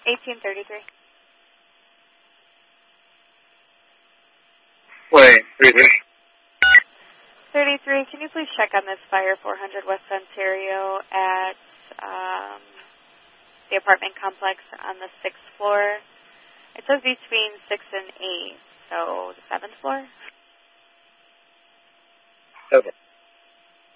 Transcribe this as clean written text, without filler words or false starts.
1833. Wait, 33. 33, can you please check on this fire 400 West Ontario at the apartment complex on the 6th floor? It says between 6 and 8, so the 7th floor? Okay.